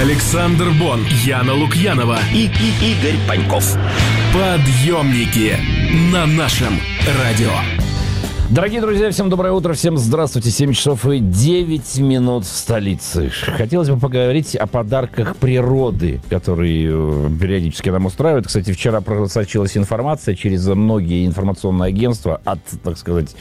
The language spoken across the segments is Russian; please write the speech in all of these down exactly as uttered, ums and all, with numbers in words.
Александр Бон, Яна Лукьянова и, и Игорь Паньков. Подъемники на нашем радио. Дорогие друзья, всем доброе утро, всем здравствуйте. семь часов и девять минут в столице. Хотелось бы поговорить о подарках природы, которые периодически нам устраивают. Кстати, вчера просочилась информация через многие информационные агентства от, так сказать,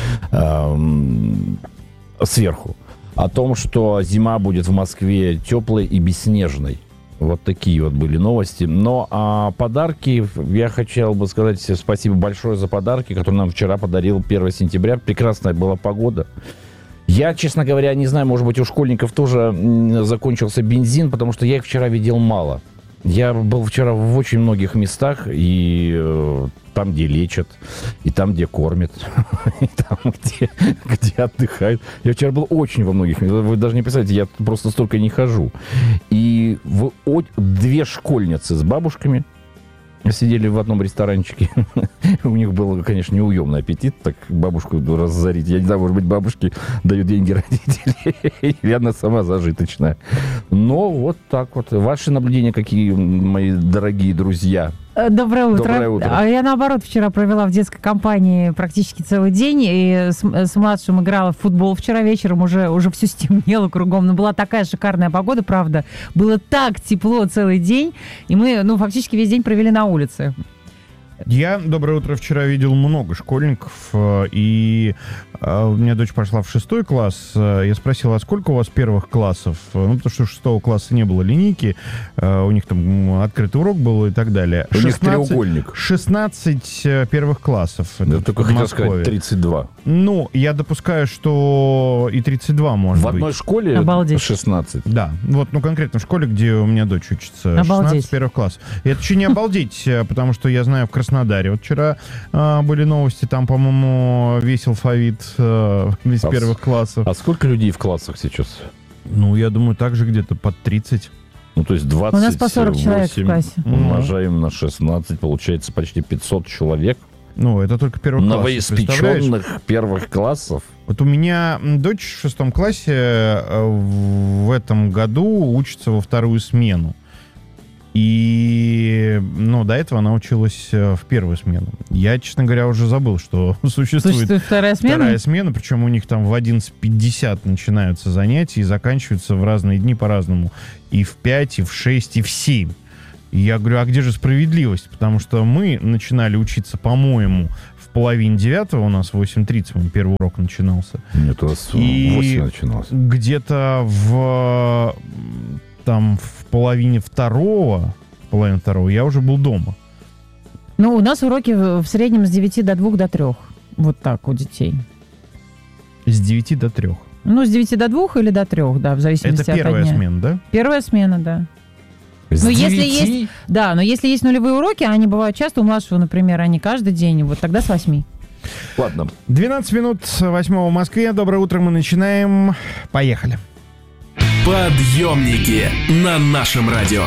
эм, сверху о том, что зима будет в Москве теплой и бесснежной. Вот такие вот были новости. Но а подарки, я хотел бы сказать спасибо большое за подарки, которые нам вчера подарил первого сентября. Прекрасная была погода. Я, честно говоря, не знаю, может быть, у школьников тоже закончился бензин, потому что я их вчера видел мало. Я был вчера в очень многих местах, и э, там, где лечат, и там, где кормят, и там, где, где отдыхают. Я вчера был очень во многих местах. Вы даже не представляете, я просто столько не хожу. И в, о, две школьницы с бабушками сидели в одном ресторанчике. У них был, конечно, неуемный аппетит, так бабушку разорить. Я не знаю, может быть, бабушки дают деньги родителей, или она сама зажиточная. Но вот так вот. Ваши наблюдения какие, мои дорогие друзья? Доброе утро. Доброе утро. А я, наоборот, вчера провела в детской компании практически целый день. И с, с младшим играла в футбол вчера вечером. Уже, уже все стемнело кругом. Но была такая шикарная погода, правда. Было так тепло целый день. И мы, ну, фактически весь день провели на улице. Я, доброе утро, вчера видел много школьников, и у меня дочь пошла в шестой класс. Я спросил, а сколько у вас первых классов? Ну, потому что шестого класса не было линейки, у них там открытый урок был и так далее. У них треугольник. шестнадцать первых классов. Я только хотел сказать тридцать два. Ну, я допускаю, что и тридцать два может в быть. В одной школе Обалдеть. шестнадцать. Да, вот, ну, конкретно в школе, где у меня дочь учится. Обалдеть. шестнадцать первых классов. И это еще не обалдеть, потому что я знаю, в Краснодаре вот вчера э, были новости, там, по-моему, весь алфавит э, из а первых с... классов. А сколько людей в классах сейчас? Ну, я думаю, также где-то под тридцать. Ну, то есть двадцать У нас по сорок человек в классе. Умножаем на шестнадцать, получается почти пятьсот человек. Ну, это только первых классов. Новоиспеченных первых классов. Вот у меня дочь в шестом классе э, в этом году учится во вторую смену. И, ну, до этого она училась в первую смену. Я, честно говоря, уже забыл, что существует, существует вторая смена. Вторая смена, причем у них там в одиннадцать пятьдесят начинаются занятия и заканчиваются в разные дни по-разному. И в пять, и в шесть, и в семь. И я говорю, а где же справедливость? Потому что мы начинали учиться, по-моему, в половине девятого, у нас в восемь тридцать, первый урок начинался. Нет, у нас в восемь начинался. Где-то в... там в половине второго, в половине второго я уже был дома. Ну, у нас уроки в среднем с девяти до двух, до трех. Вот так у детей. С девяти до трех. Ну, с девяти до двух или до трех, да, в зависимости от дня. Это первая смена, да? Первая смена, да. С но девяти? если есть, да, но если есть нулевые уроки, они бывают часто, у младшего, например, они каждый день, вот тогда с восьми. Ладно. двенадцать минут восьмого в Москве. Доброе утро, мы начинаем. Поехали. Подъемники на нашем радио.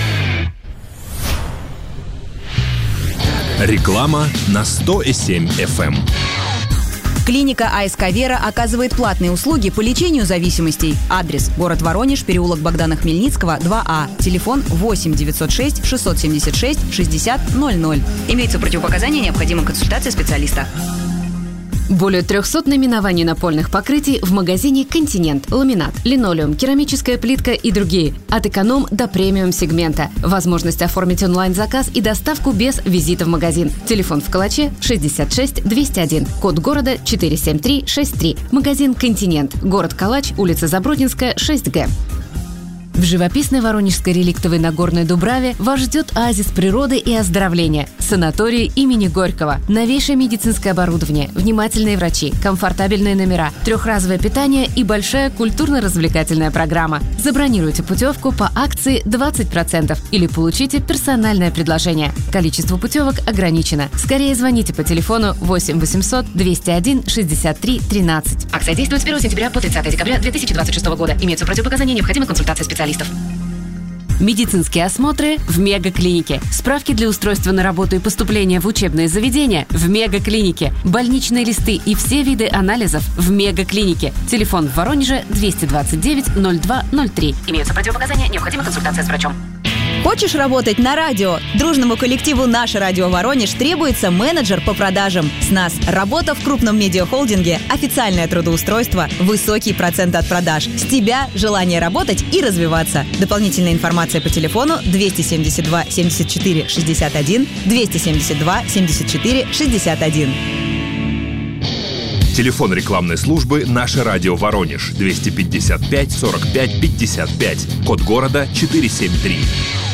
Реклама на сто семь эф эм. Клиника АСК «Вера» оказывает платные услуги по лечению зависимостей. Адрес: город Воронеж, переулок Богдана Хмельницкого, два А. Телефон восемь девятьсот шесть шестьсот семьдесят шесть шестьдесят ноль ноль. Имеются противопоказания, необходима консультация специалиста. Более трехсот наименований напольных покрытий в магазине «Континент». Ламинат, линолеум, керамическая плитка и другие. От эконом до премиум сегмента. Возможность оформить онлайн-заказ и доставку без визита в магазин. Телефон в Калаче шестьдесят шесть двести один. Код города четыре семь три шесть три. Магазин «Континент». Город Калач, улица Забродинская, шесть Г. В живописной Воронежской реликтовой Нагорной Дубраве вас ждет оазис природы и оздоровления. Санаторий имени Горького. Новейшее медицинское оборудование, внимательные врачи, комфортабельные номера, трехразовое питание и большая культурно-развлекательная программа. Забронируйте путевку по акции двадцать процентов или получите персональное предложение. Количество путевок ограничено. Скорее звоните по телефону восемь восемьсот двести один шестьдесят три тринадцать. Акция действует с первого сентября по тридцатое декабря две тысячи двадцать шестого года. Имеются противопоказания, необходима консультация специалистов. Медицинские осмотры в Мегаклинике. Справки для устройства на работу и поступления в учебные заведения в Мегаклинике. Больничные листы и все виды анализов в Мегаклинике. Телефон в Воронеже двести двадцать девять ноль два ноль три. Имеются противопоказания, необходима консультация с врачом. Хочешь работать на радио? Дружному коллективу «Наше радио Воронеж» требуется менеджер по продажам. С нас работа в крупном медиахолдинге, официальное трудоустройство, высокий процент от продаж. С тебя желание работать и развиваться. Дополнительная информация по телефону двести семьдесят два семьдесят четыре шестьдесят один, двести семьдесят два семьдесят четыре шестьдесят один. Телефон рекламной службы «Наше радио Воронеж» двести пятьдесят пять сорок пять пятьдесят пять. Код города четыреста семьдесят три.